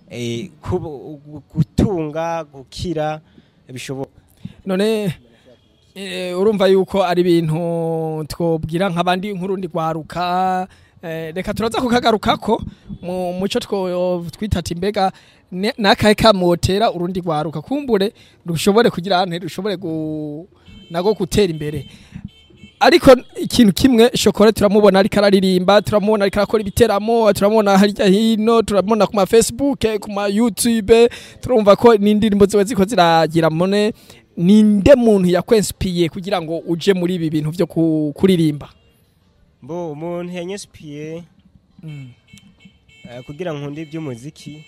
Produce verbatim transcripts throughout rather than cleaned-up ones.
eh gutunga gukira bishoboka. None eh, urumva yuko ari ibintu twobwira nk'abandi nk'urundi gwaruka eh, reka turaza kukagarukako mu muco two twitata imbega nakaye kamotera urundi gwaruka kumbure rushobore kugira ante rushobore gu nago gutera imbere. Ariko ikintu kimwe Shokora turamubona ariko araririmba, turamubona ariko akora ibiteramo, turamubona harya hino, turamubona ku ma Facebook, ku ma YouTube, turumva ko n'indirimbo ziwe ziko ziragira mone. Ninde muntu yakwenspiye kugira ngo uje muri ibi bintu byo kuririmba? Mbo umuntu yanyespiye mm. uh, kugira nkunde iby'umuziki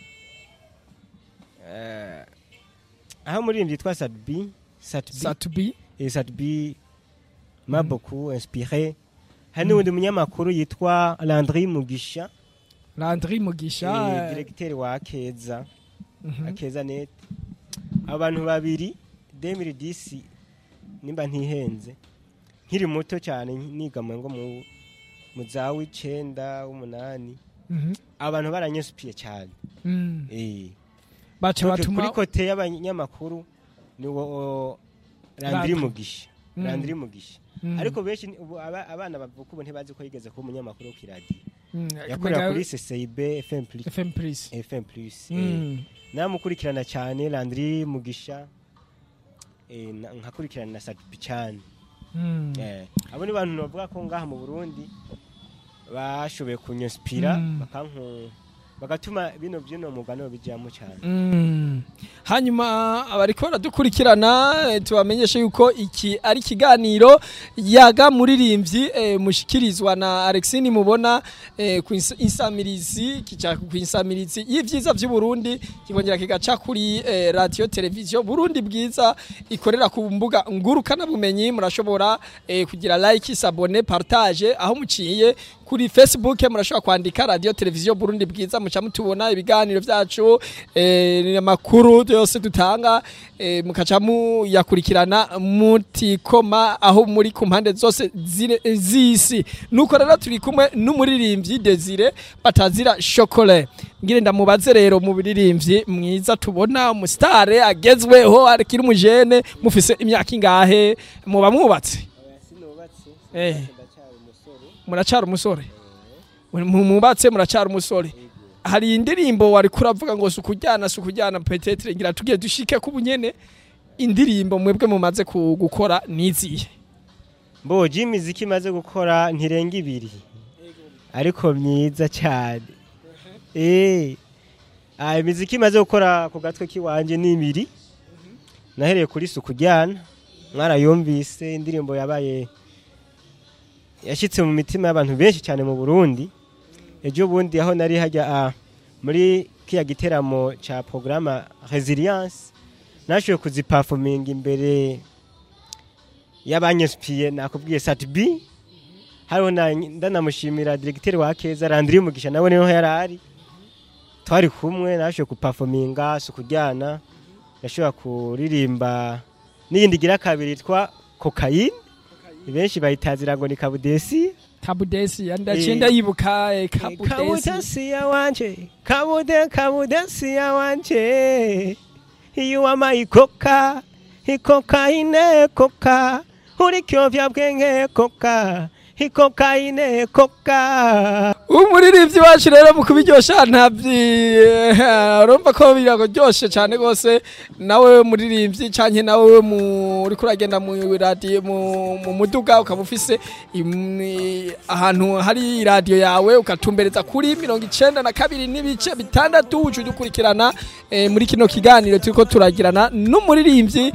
uh, aho muririmbyi twa Satbi Satbi Satbi et Satbi m'a mm. beaucoup inspiré. Hani undi mm. munyamakuru yitwa Landry Mugisha. Landry Mugisha e, directeur wa Akeza mm -hmm. Akeza net. Abantu babiri deux mille dix nimba ntihenze nkiri muto cyane niga ngo mu muzawi icenda umunani mhm abantu baranyesupiye cyane mm. eh bace batuma kuri kote y'abanyamakuru ni wo Landry Mugisha mm. Landry Mugisha mm. ariko benshi abana bavuka ubu ntibazi ko yigeze ku munyamakuru ku radio mm. yakorera kuri C C I B F M plus F M plus F M plus mm. eh namukurikirana cyane Landry Mugisha eh nkakurikirana na Satbi cyane mm. eh abo ni bantu bavuga ko ngaha mu Burundi bashoboye kunyospira mm. bakanku bagatuma bino byino mugano bijyamo cyane mm. Hanyuma abariko baradukurikirana tubamenyeshe yuko iki ari kiganiro yaga muririmbyi e, mushikirizwa na Alexine mubona e, ku insamirizi kica ku insamirizi y'ivyiza by'u Burundi kibongera kigaca kuri e, radio television Burundi bwiza ikorera ku mbuga ngurukana bumenyi murashobora e, kugira like s'abonner partage aho muciye kuri Facebook murashobora kwandika radio television Burundi bwiza muca mutubona ibiganiro byacu eh amakuru yose dutanga eh, mukaca mu yakurikirana mutikoma aho muri ku mpande zose zisi nuko rero turi kumwe n'umuririmbyi Desire batazira Shokora ngire ndamubaze rero mu biririmbyi mwiza tubona mu star agezweho arikiri umujene mufise imyaka ingahe muba mwubatse eh muracara umusore mubatse muracara umusore hari indirimbo wari kuravuga ngo sukujyana sukujyana peut-être ngira tugiye dushike ku bunyene indirimbo mwebwe mumaze gukora niziye mbo jimiziki maze gukora ntirenga ibiri ariko myiza cyane eh ah imiziki maze gukora ku gatwe kiwanje ni ibiri nahereye kuri sukujyana mwarayumvise indirimbo yabaye yashitse mu mitima y'abantu benshi cyane mu Burundi ejo bundi aho nari hajya muri kiya giteramo cha programme Resilience nashoye kuziperforming imbere y'abanyespiye nakubwiye Satbi hariho ndanamushimira directeur wa Akeza Landry Mugisha nawe niho yarari twari kumwe nashoye kuperforminga sukujyana nashoye kuririmba n'iyindi gira kabiri twa Cocaine benshi bayitazira ngo ni Kabudesi Kabudesi yandacenda yibuka e, Kabudesi Kabudesi ya wanje Kabude Kabudesi ya wanje you are my coca cocaine coca uri kyovya bwenge coca cocaine coca umuririmbyi wacu rero mu kubiryosha ntabyi urumva ko birago ryoshe cyane gose nawe muririmbyi canke nawe muri kuragenda mu radio mu muduga ukabufise ahantu hari radio yawe ukatumbereza kuri mirongo icenda na kabiri n'ibice bitandatu uje dukurikirana muri kino kiganiro turiko turagirana n'umuririmbyi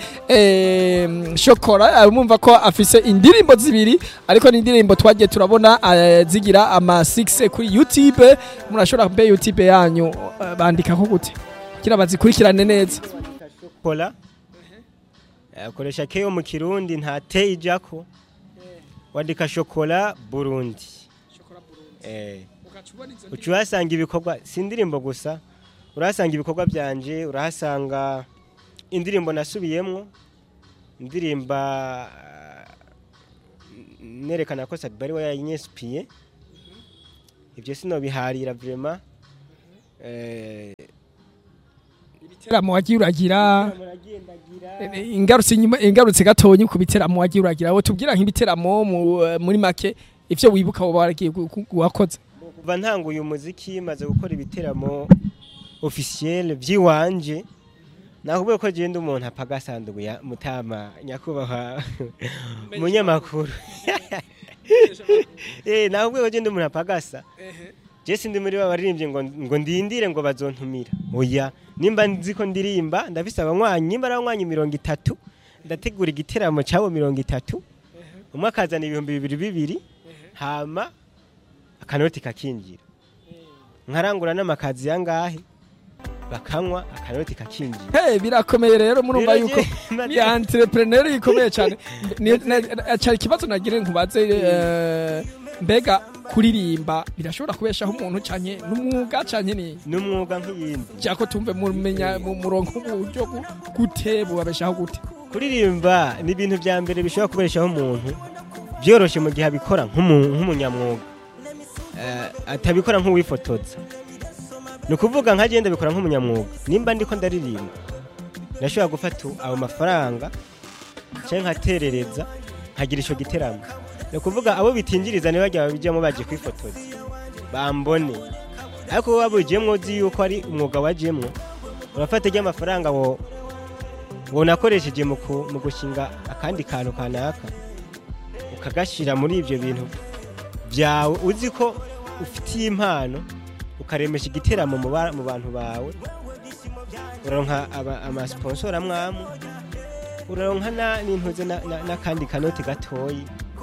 Shokora mumva ko afise indirimbo zibiri ariko ni indirimbo twagiye turabona zigira ama six kuri YouTube murashobora kumbe YouTube yanyu bandika ko gute kira bazikurikirane neza Shokora akoresha keyo mu Kirundi nta te ijako wandika Shokora Burundi Shokora Burundi eh ucyasanga ibikorwa sindirimbo gusa urasanga ibikorwa byanje urahasanga indirimbo nasubiyemwo indirimba nerekana ko Satbi wa yinyespiye ibyo sino biharira vraiment eh ibiteramo wagiye uragira muragendagira ingarutse inyuma ingarutse gatonyi ku biteramo wagiye uragira wo tubwira nk'ibiteramo mu- muri make ivyo wibuka woba waragiye gu- gu- wakoze kuva ntanguye umuziki maze gukora ibiteramo officiel by'iwanje nakubwiye ko genda umuntu apagasanduku ya mutama nyakubahwa munyamakuru eh nakubwiye ko genda umuntu apagasa je sindi muri babaririmbye ngo ngo ndindire ngo bazontumira oya nimba nzi ko ndirimba ndafise abanywanyi nimba abanywanyi mirongo itatu ndategura igiteramo cyabo mirongo itatu umwe akazana ibihumbi bibiri bibiri hama akanoti kakinjira nkarangura n'amakazi yangahe bakanywa akanoti kakinjira hey birakomeye rero murumva Rero yuko je- ni entrepreneur ikomeye cyane Ni- na- cyari kibazo nagire nkubaze eh, mbega kuririmba birashobora kubeshaho umuntu cyane n'umwuga cyane ni n'umwuga nk'iyindi cyako tumve mumenya mu murongo uburyo gu- gute bubabeshaho gute kuririmba ni ibintu bya mbere bishobora kubeshaho umuntu byoroshye mu gihe abikora nk'umu- nk'umunyamwuga Eh, atabikora nk'uwifotoza ni ukuvuga nka genda bikora nk'umunyamwuga nimba ndiko ndaririmba ndashobora gufata ayo mafaranga cyangwa nkaterereza nkagira icyo giteramo ni ukuvuga abo bitinjiriza ntibajya babijyamo baje kwifotoza bambone ariko wowe wabujyemo uzi yuko ari umwuga wajyemo urafata ry'amafaranga wo wonakoresheje mu ku- mu gushinga akandi kantu kanaka ukagashyira muri ibyo bintu byawe uzi ko ufitiye impano ukaremesha igiteramo mu ba- mu bantu bawe uraronka aba- amasponsor amwamwe uraronka na- n'intuze na- na- n'akandi kanoti gatoyi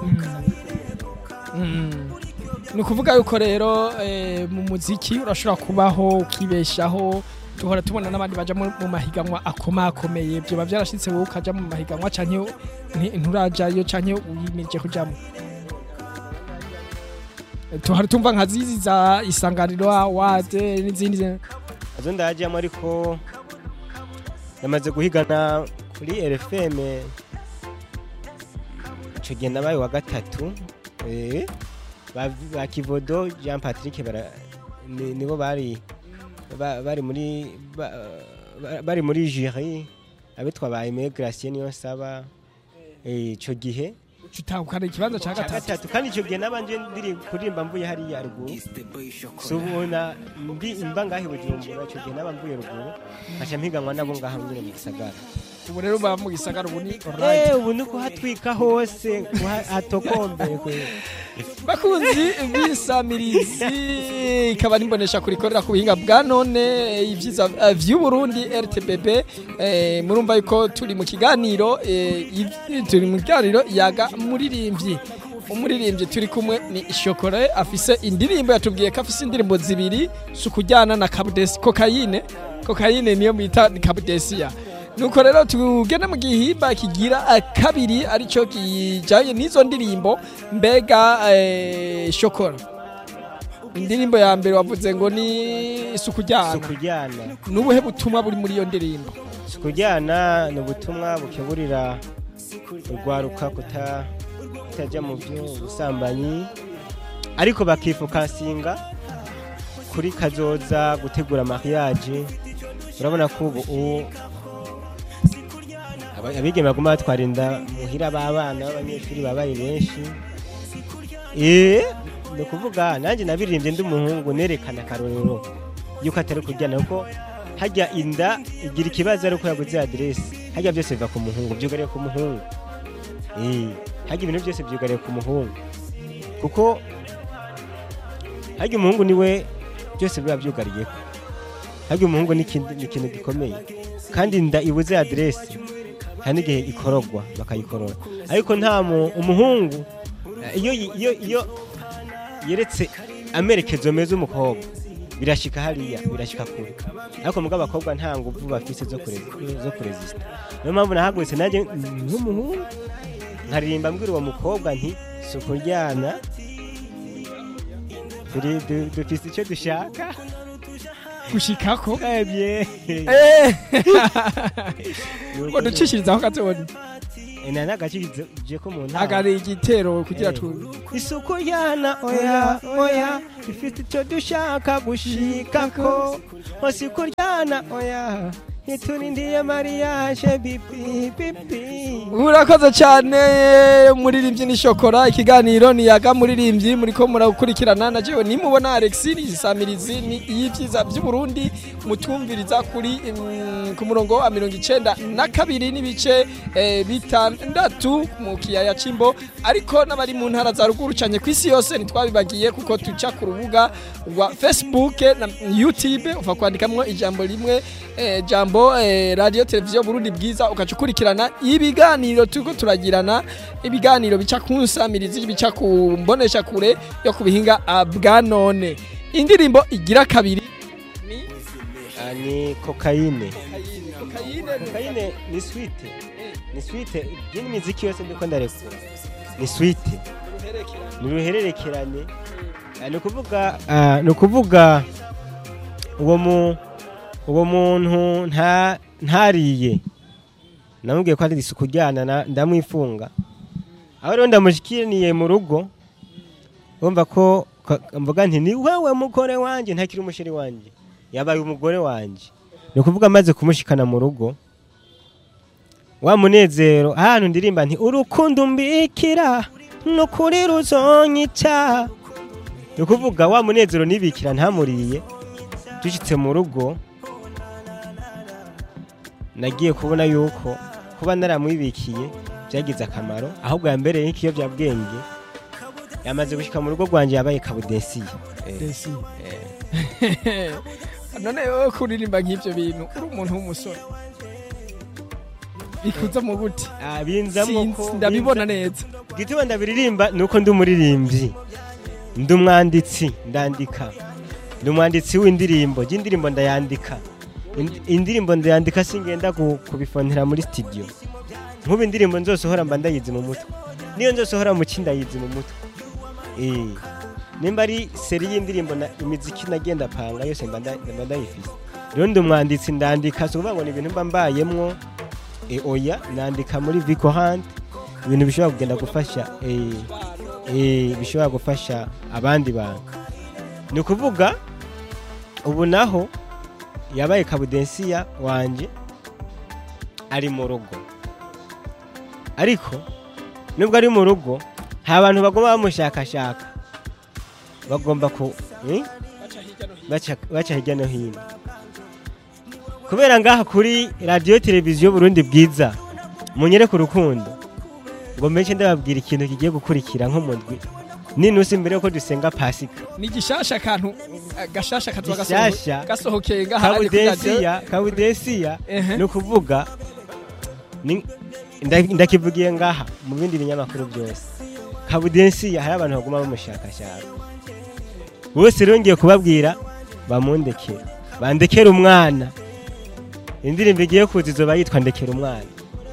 Mm. ni ukuvuga yuko rero eh, mu muziki urashobora kubaho ukibeshaho duhora tubona n'abandi baja mu mu mahiganwa akomakomeye byoba byarashitse wowe ukaja mu mahiganwa canke nti- nturajayo canke uyimirije kujamo tuhari tumva nka zizi za isanganiro awade n'izindi zi- azo ndajyamo ariko namaze guhigana kuri R F M ico gihe nabaye wa gatatu eh ba ba Kivodo Jean Patrick bara ni- nibo bari ba- bari muri ba- ba- bari muri jury abitwa ba Aimé Gracien niyo saba eh ico gihe utahukana ikibanza ca cya gatatu gatatu kandi icyo gihe nabanje ndiri kuririmba mvuye hariya ruguru subona mbi imba ngahe bujumbura icyo gihe naba mvuye ruguru nkaca mpiganwa nabo ngaha nyine mu gisagara ubu rero uba mu gisagara ubu ni eh alright ubu ni kuhatwika hose kuhatokombere kwe bakunzi bisamirizi ikaba nimbonesha kurikorera ku buhinga bwa none ivyiza eh, vy'u Burundi R T B B eh, murumva yuko turi mu kiganiro eh, iv- turi mu kiganiro yaga muririmbyi umuririmbyi turi kumwe ni Shokore afise indirimbo yatubwiye ko afise indirimbo zibiri sukujyana na Kabudesi kokayine kokayine niyo mwita Kabudesia nuko rero tugende mu gihimba kigira eh, kabiri arico kijanye n'izo ndirimbo mbega eh, Shokora indirimbo ya mbere wavuze ngo ni sukujyana sukujyana nubuhe butumwa buri muri iyo ndirimbo sukujyana ni ubutumwa bukeburira urwaruka kuta kutajya mu byo ubusambanyi ariko bakifokasinga kuri kazoza gutegura mariage urabona ko ubu ubu aba- abigeme baguma batwara inda muhira b'abana b'abanyeshuri babaye benshi eh ni ukuvuga nanjye nabiririmbye ndi umuhungu nerekana akarorero yuko atari kujyana kuko hajya inda igira ikibazo ariko yaguze aderesi hajya byose biva ku muhungu byugariye ku muhungu eh hajya ibintu byose byugariye ku muhungu kuko hajya umuhungu niwe byose biba byugariye hajya umuhungu ni ikindi- ni ikintu gikomeye kandi inda ibuze aderesi hari n'igihe ikorogwa bakayikorora ariko nta mu- umuhungu eh, iyo iyo iyo yeretse amerekezo meza umukobwa birashika hariya birashika kure ariko mugabo abakobwa nta nguvu bafise zo kure zo kuresista niyo mpamvu nahagurutse nanjye nk'umuhungu nkaririmba mbwira uwo mukobwa nti si ukuryana turi du- dufise icyo dushaka gushikako ebye eh ngo ducishirizaho katoni ina nagakije ko mu ntara agari igitero kugira tu isuku yana oya oya ifite icyo dushaka gushikako isuku yana oya iturindiye mariage bibi bibi. Urakoze cyane muririmbyi ni Shokora, ikiganiro ni yaga muririmbyi muriko murakurikirana na jewe nimubona Alexis Isamirizi ni iyivyiza by'u Burundi mutumviriza kuri mm, ku murongo wa mirongo icenda na kabiri n'ibice eh, bitandatu mu kiyaya Cimbo, ariko n'abari mu ntara za ruguru cyane kwisi yose nitwabibagiye kuko tuca ku rubuga rwa Facebook na YouTube ufa kwandikamwo ijambo rimwe eh, jambo eh, radio televiziyo Burundi bwiza ukacukurikirana ibiganiro tuko turagirana, ibiganiro bica kunsamirizi bica ku mbonesha kure yo kubihinga bwa none. Indirimbo igira kabiri ni ani cocaine. Cocaine Cocaine ni sweet. Ni sweet. Gini miziki yose ndiko ndarekura. Ni sweet. Ni ruhererekeranye. Ni kuvuga ni kuvuga uwo mu uwo muntu nta ntariye namubwiye ko ari isuku ryana ndamwifunga aho rero ndamushikiriye mu rugo umva ko mvuga nti ni wewe mugore wanje ntakiri umusheri wanje yabaye umugore wanje ni kuvuga maze kumushikana mu rugo wa munezero ahantu ndirimba nti urukundo mbikira no kuri ruzonyica ni kuvuga wa munezero nibikira ntamuriye dushitse mu rugo nagiye kubona yuko kuba naramwibikiye byagize akamaro ahubwo yambereye nk'iyo byabwenge yamaze gushika mu rugo rwanje yabaye kabudesiye desi none wowe kuririmba nk'ibyo bintu uri umuntu w'umusore bikuza mu gute abinzamwo ko ndabibona neza gituma ndabiririmba nuko ndi umuririmbyi ndi umwanditsi ndandika ndi umwanditsi w'indirimbo y'indirimbo ndayandika indirimbo ndayandika singenda kubifonera muri studio nk'ubu indirimbo nzosohora mba ndayizi mu mutwe niyo nzosohora mu kindayizi mu mutwe eh nimba ari seri y'indirimbo na imiziki nagenda panga yose mba ndayifise rero ndi umwanditsi ndandika so kuvuga ngo ni ibintu mba mbayemwo e oya nandika muri Vico Hunt ibintu bishobora kugenda gufasha eh eh bishobora gufasha abandi bantu ni kuvuga ubu naho yabaye kabudensiya wanje ari mu rugo ariko nubwo ari mu rugo nta bantu bagomba bamushakashaka bagomba ku baca hirya no hino kubera ngaha kuri radio televiziyo Burundi bwiza munyereke urukundo ngo menshi ndababwira ikintu kigiye gukurikira nko mundwi ninusi mbere yuko dusenga Pasika ni gishasha kantu gashasha katwa Gishasha. gasohokeye ngaha kabudesiya kabudesiya no kuvuga ni ndakivugiye ngaha mu bindi binyamakuru byose kabudesiya hari abantu baguma bamushakashaka bose rongeye kubabwira bamundekera bandekera umwana indirimbo igiye kuzizo bayitwa ndekera umwana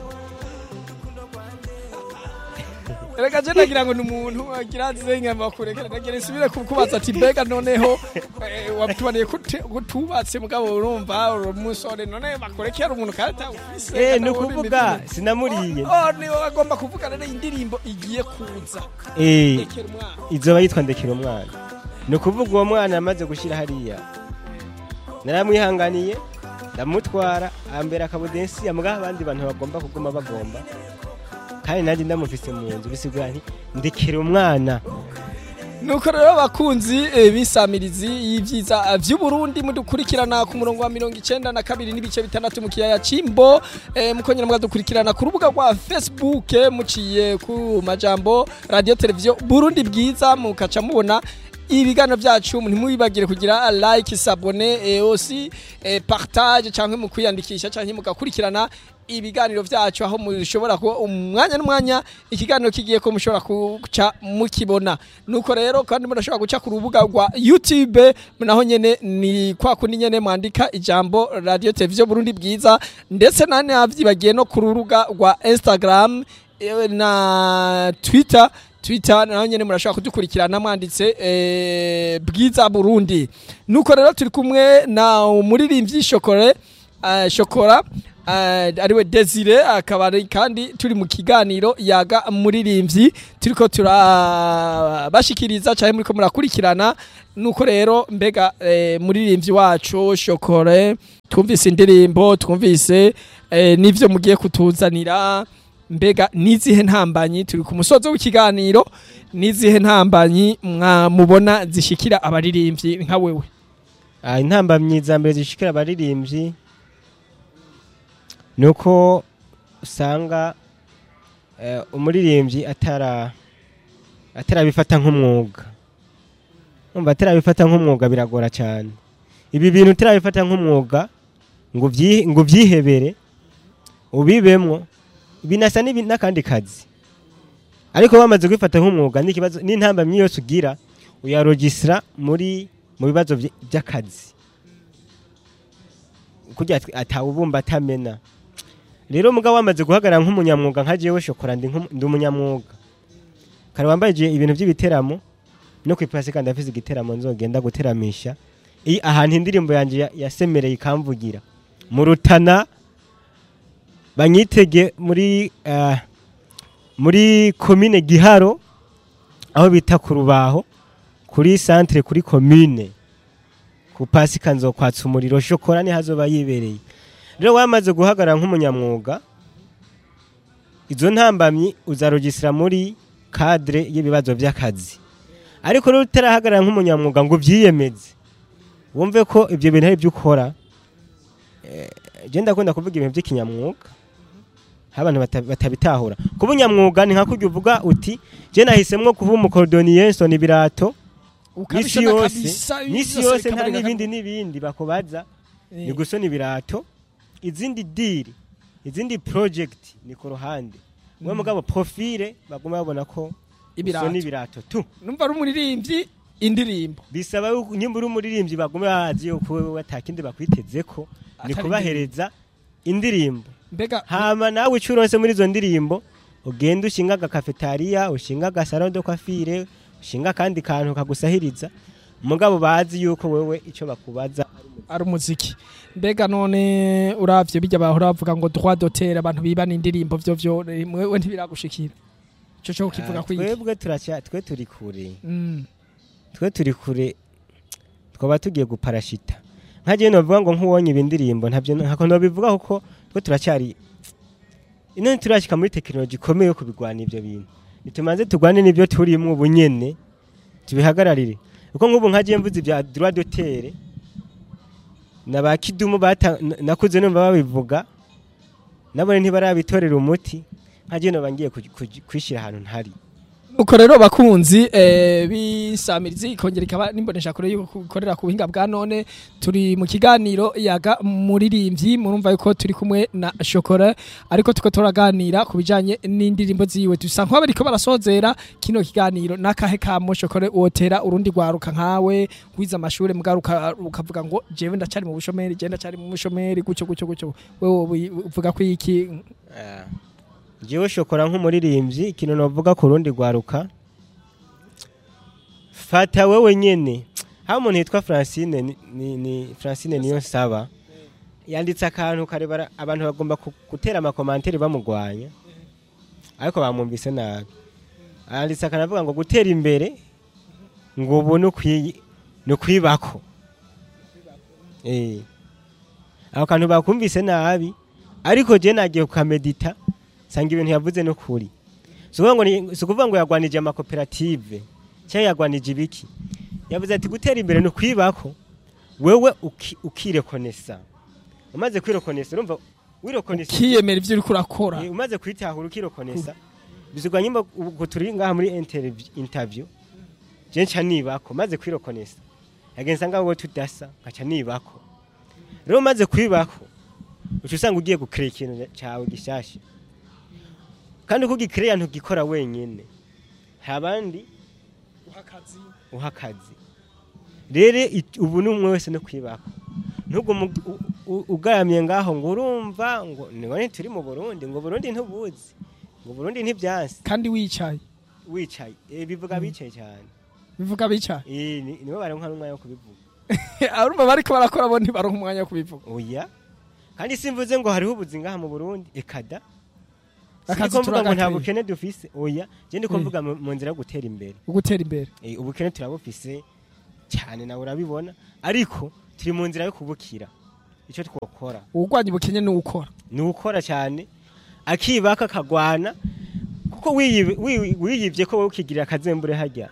Reka je nagira ngo numuntu agiraze nyama kurekera nagira isubire kukubaza ati mbega noneho wabitubaniye kutubatse mugabo urumva umusore none bakurekera umuntu karata ufise eh no kuvuga sinamuriye oh ni agomba kuvuga rero indirimbo igiye kuza eh izo bayitwa ndekera umwana no kuvuga uwo mwana amaze gushira hariya naramwihanganiye ndamutwara ambera kabudensi amugaba abandi bantu bagomba kuguma bagomba kandi nanjye ndamufise mu nzu bisigura nti ndekera umwana nuko rero bakunzi bisamirizi y'ivyiza vy'u Burundi mudukurikirana ku murongo wa mirongo icenda na kabiri n'ibice bitandatu mu kiyaya Cimbo mukongera mugadukurikirana ku rubuga rwa Facebook muciye ku majambo radio televiziyo Burundi bwiza mukaca mubona ibigano byacu ntimubibagire kugira like s'abonner et aussi partage cyangwa mu kwiyandikisha cyangwa mugakurikirana ibiganiro byacu aho mushobora ko umwanya n'umwanya ikiganiro kigiye ko mushobora kuca mukibona nuko rero kandi murashobora guca ku rubuga rwa YouTube naho nyene ni kwa kundi nyene mwandika ijambo radio televiziyo Burundi bwiza ndetse nane avyibagiye no ku rubuga rwa Instagram na Twitter Twitter naho nyene murashobora kudukurikirana mwanditse eh, bwiza Burundi nuko rero turi kumwe na umuririmbyi Shokora uh, Shokora uh, ariwe Desire akaba ari kandi turi mu kiganiro yaga muririmbyi turiko turabashikiriza cyane muriko murakurikirana nuko rero mbega eh, muririmbyi wacu Shokore twumvise indirimbo twumvise eh, nivyo mugiye kutuzanira mbega nizihe ntambanyi turi ku musozo w'ikiganiro nizihe ntambanyi mubona zishikira abaririmbyi nka wewe ah intambamyi za mbere zishikira abaririmbyi nuko usanga uh, umuririmbyi atara atarabifata nk'umwuga umva atarabifata nk'umwuga biragora cyane ibi bintu utarabifata nk'umwuga ngo vyi ngo vyihebere ubibemwo binasa n'akandi kazi ariko bamaze kwifata nk'umwuga n'ikibazo n'intambamyi yose ugira uyarogistra muri mu bibazo by'akazi kujya atawubumba atamena rero mugabo wamaze guhagarara nk'umunyamwuga nka jewe Shokora ndi umunyamwuga kare wambaye ibintu by'ibiteramo no kwipase kandi afise igiteramo nzogenda guteramisha i ahantu indirimbo yanje yasemereye ikamvugira mu Rutana banyitege muri uh, muri commune Giharo aho bita ku Rubaho kuri centre kuri commune ku pasika nzokwatsa umuriro Shokora ni hazoba yibereye rero wamaze guhagarara nk'umunyamwuga izo ntambamyi uzarogisira muri cadre y'ibibazo by'akazi ariko rero utarahagarara nk'umunyamwuga ngo vyiyemeze wumve ko ibyo bintu ari by'ukora eh, je ndakunda kuvuga ibintu by'ikinyamwuga abantu batabitahura kuba unyamwuga ni nka kurya uvuga uti je nahisemwo kuba umukordonier so ni birato ukabisha kabisa nisi yose nta n'ibindi n'ibindi bakobaza ni gusona ibirato izindi deal izindi project ni ku ruhande mwe mugabo profile baguma babona ko gusona ibirato tu numva ari umuririmbyi indirimbo bisaba nyimba uri umuririmbyi baguma bazi yuko wewe atakindi bakwitezeko ni kubahereza indirimbo mbega hama nawe ucuronse muri zo ndirimbo ugenda ushinga agakafetaria ushinga agasaro de coiffure ushinga kandi kantu kagusahiriza mugabo bazi yuko wewe ico bakubaza ari umuziki mbega none uravye bijya bahora bavuga ngo droit d'auteur abantu bibana indirimbo vyo vyo wewe ntibiragushikira ico cyo kivuga kwiki twebwe turacha twe turi kure mm twe turi kure twoba tugiye guparashita nkaje novuga ngo nkuwonye ibindirimbo ntavyo ntako no bivuga kuko twe turacyari ino turashika muri technology komeye yo kubigwana ivyo bintu nitumanze tugwane nivyo turimo ubunyene tubihagararire uko nk'ubu nkaje mvuze ibya droit d'auteur nabakidumu bata nakuze numva babivuga nabone ntibarabitorera umuti nkaje no bangiye kwishira ahantu ntari uko rero bakunzi eh bisamirizi ikongera ikaba nimbonesha kure yuko gukorera ku buhinga bwa none turi mu kiganiro yaga muririmbyi murumva yuko turi kumwe na Shokora ariko tuko turaganira kubijanye n'indirimbo ziwe dusa nko bariko barasozera kino kiganiro nakahe kamo Shokora wotera urundi gwaruka nkawe wiza amashure mugaruka ukavuga ngo jewe ndacari mu bushomeri je ndacari mu bushomeri gucyo gucyo gucyo wewe uvuga ko iki uh. Jewe Shokora nk'umuririmbyi ikintu novuga ku rundi gwaruka fata wewe nyene ha umuntu yitwa Francine ni, ni, ni Francine niyo saba yanditse akantu karebara abantu bagomba gutera ama commentaire bamugwanya ariko bamwumvise nabi yanditse akanavuga ngo gutera imbere ngo ubu no kwi no kwibako eh aho kantu bakumvise nabi ariko je nagiye kukamedita sanga ibintu yavuze no kuri suvuga ngo sukuvuga ngo yagwanije ama cooperative cya yagwanije ibiki yavuze ati gutera imbere no kwibako wewe ukirekonesa umaze kwirekonesa urumva wirekonesa kiyemera ivyo uri kurakora umaze kwitahura ukirekonesa bizugwa nyimba guturi ngaha muri interview je nca nibako maze kwirekonesa yagenza ngaho tudasa nkaca nibako rero maze kwibako ucusanga ugiye gukrea ikintu cyawe gishasha kandi kugikrea ntugikora wenyene habandi uhakazi uhakazi rere ubu numwe wese no kwibako ntugo ugaramye ngaho ngo urumva ngo niwe turi mu Burundi ngo Burundi ntubuzi ngo Burundi ntibyansi kandi wicaye wicaye eh bivuga bicaye cyane bivuga bicaye eh niwe baronka n'umwanya wo kubivuga arumva bariko barakora bo ntibaronka umwanya wo kubivuga oya kandi simvuze ngo hariho ubuzingaha mu Burundi ekada Akazi Siko mvuga ngo nta turagakwiye. bukene dufise oya je ndiko Eh. mvuga mu mu nzira yo gutera imbere ugutera imbere Eh, ubukene turabufise cyane nawe urabibona ariko turi mu nzira yo kubukira icyo twokora ugwanya ubukenye n'ukora ni ukora cyane akibaka akagwana kuko wiyibe- wi- wiyivye ko wowe ukigirira akazembure hajya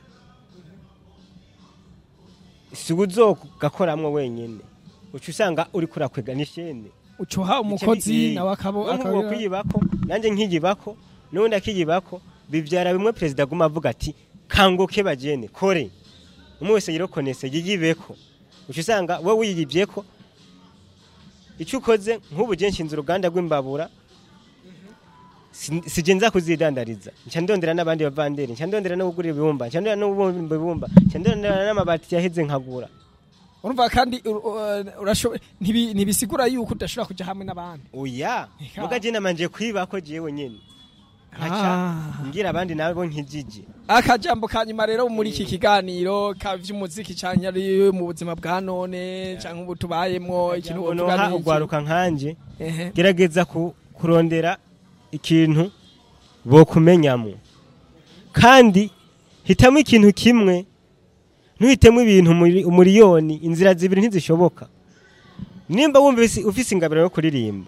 si uzogakoramwo wenyene uca usanga uri kurakwega n'ishene ucuha umukozi nawe akabo akabo akabira kwiyibako nanje nkiyibako nundi akiyibako bivyara bimwe president aguma avuga ati kanguke bajene kore umwe wese yirokonese yiyibeko uca usanga wowe wiyivyeko icyo ukoze nk'ubu je nshinze uruganda rw'imbabura si- sije nza kuzidandariza nca ndondera n'abandi bavanderi nca ndondera no kugura ibibumba nca ndondera no kubumba ibibumba nca ndondera n'amabati yaheze nkagura urumva kandi ur- ur- urashoboye ntibi- ntibisigura yuko udashobora kuja hamwe n'abandi oya Eka. muga je namanje kwibako jewe nyene nkaca Ah. ngira abandi nabo nkijije akajambo kanyuma rero muri iki kiganiro ka vy'umuziki canke ari mu buzima bwa none canke ubu tubayemwo ikintu noha wovuga ni iki? ugwaruka nkanje Ehe. gerageza ku- kurondera ikintu bokumenyamo kandi hitamo ikintu kimwe ntuhitemo ibintu muri- umuriyoni inzira zibiri ntizishoboka nimba wumva ufise- ufise ingabiro yo kuririmba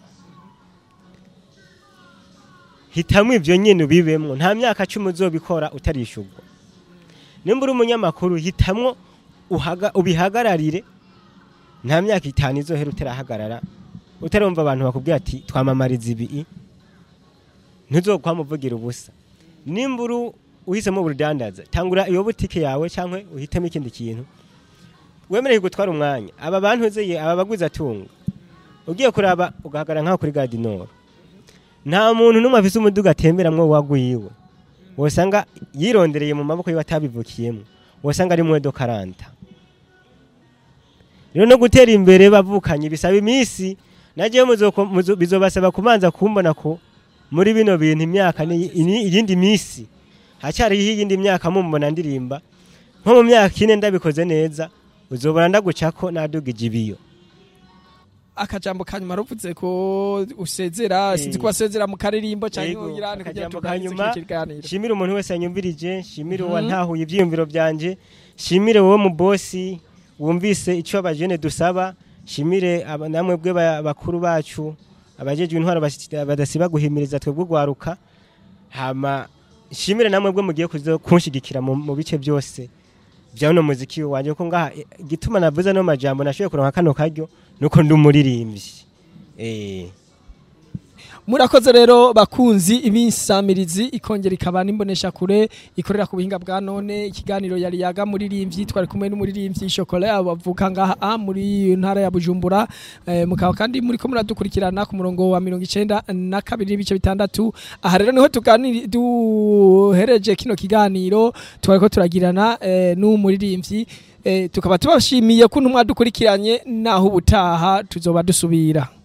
hitamo ivyo nyene ubibemwo nta myaka cumi uzobikora utarishurwa nimba uri umunyamakuru hitamwo uhaga- ubihagararire nta myaka itanu izohera utarahagarara utarumva abantu bakubwira ati twamamariza ibi ntuzokwamuvugira ubusa nimba uri uhisemo ubudandaza tangura iyo butike yawe cyangwa uhitemo ikindi kintu wemereye gutwara umwanya aba bantu uzeye aba bagwiza atunga ugiye kuraba ugahagarara nkaho kuri Gadinoro nta muntu n'umwe afise umuduga atemberamwo wagwiwe wosanga yirondereye mu maboko yiwe atabivukiyemo wosanga ari mwedo karanta rero no gutera imbere bavukanye bisaba iminsi nagiye bizobasaba kubanza kumbona ko muri bino bintu imyaka ni ini- iyindi minsi hacyariho iyindi myaka mumbona ndirimba nko mu myaka ine ndabikoze neza uzobona ndagucako nadugije ibiyo akajambo kanyuma ruvuze ko usezera Eh. sinzi ko wasezera mu karirimbo canke Yego, uyirane kugira akajambo tuganirize kanyuma, iki kiganiro shimire umuntu wese yanyumvirije shimire Mhm. uwantahuye ivyiyumviro byanje shimire wowe mu bosi wumvise ico abajene dusaba shimire aba- namwe bwe ba- bakuru bacu abajejwe intwaro basi- badasiba guhimiriza twebwe gwaruka hama shimire namwe bwe mugiye kuzo kunshigikira mu mu bice byose bya no muziki wanje ko ngaha eh, igituma navuze no majambo nashoye kuronka kano karyo nuko ndi umuririmbyi eh murakoze rero bakunzi ibisamirizi ikongera ikaba nimbonesha kure ikorera ku buhinga bwa none ikiganiro yari yaga muririmbyi twari kumwe n'umuririmbyi Chocolat abavuka ngaha ah, muri ntara ya Bujumbura eh, mukaba kandi muri ko muradukurikirana ku murongo wa mirongo icenda na kabiri n'ibice bitandatu aha rero niho tuganira duhereje kino kiganiro twari ko turagirana eh, n'umuririmbyi eh, tukaba tubashimiye ko ntumwa dukurikiranye naho ubutaha tuzoba dusubira